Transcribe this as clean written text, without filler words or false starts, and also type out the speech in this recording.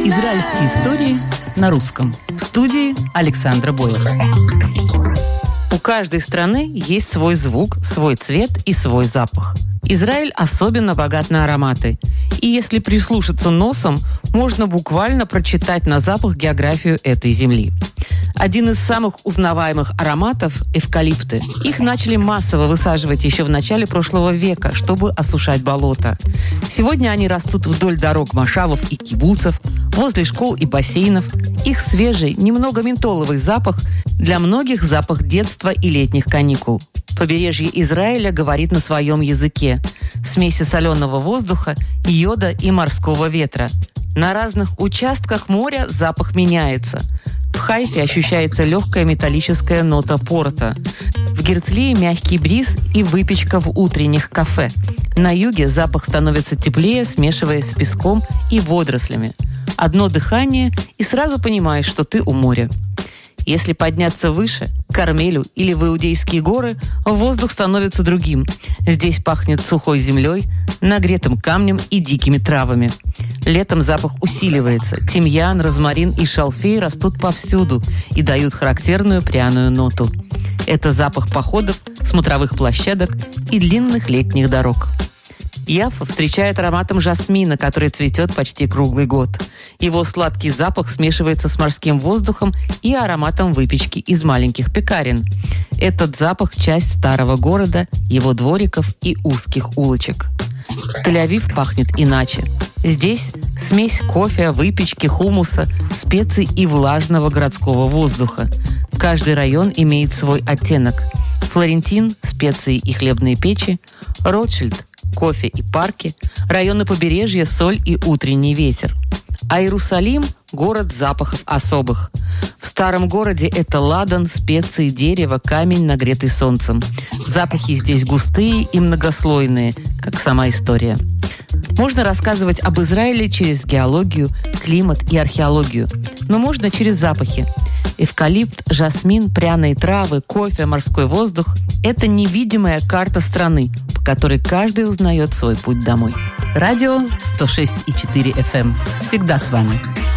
Израильские истории на русском. В студии Александра Бойлер. У каждой страны есть свой звук, свой цвет и свой запах. Израиль особенно богат на ароматы. И если прислушаться носом, можно буквально прочитать на запах географию этой земли. Один из самых узнаваемых ароматов – эвкалипты. Их начали массово высаживать еще в начале прошлого века, чтобы осушать болота. Сегодня они растут вдоль дорог мошавов и кибуцев, возле школ и бассейнов. Их свежий, немного ментоловый запах для многих запах детства и летних каникул. Побережье Израиля говорит на своем языке. Смеси соленого воздуха, йода и морского ветра. На разных участках моря запах меняется. В Хайфе ощущается легкая металлическая нота порта. В Герцлии мягкий бриз и выпечка в утренних кафе. На юге запах становится теплее, смешиваясь с песком и водорослями. Одно дыхание, и сразу понимаешь, что ты у моря. Если подняться выше, к Кармелю или в Иудейские горы, воздух становится другим. Здесь пахнет сухой землей, нагретым камнем и дикими травами. Летом запах усиливается. Тимьян, розмарин и шалфей растут повсюду и дают характерную пряную ноту. Это запах походов, смотровых площадок и длинных летних дорог. Яффа встречает ароматом жасмина, который цветет почти круглый год. Его сладкий запах смешивается с морским воздухом и ароматом выпечки из маленьких пекарен. Этот запах – часть старого города, его двориков и узких улочек. Тель-Авив пахнет иначе. Здесь смесь кофе, выпечки, хумуса, специй и влажного городского воздуха. Каждый район имеет свой оттенок. Флорентин – специи и хлебные печи, Ротшильд – кофе и парки, районы побережья, соль и утренний ветер. А Иерусалим – город запахов особых. В старом городе это ладан, специи, дерево, камень, нагретый солнцем. Запахи здесь густые и многослойные, как сама история. Можно рассказывать об Израиле через геологию, климат и археологию, но можно через запахи. Эвкалипт, жасмин, пряные травы, кофе, морской воздух – это невидимая карта страны, по которой каждый узнает свой путь домой. Радио 106,4 FM. Всегда с вами.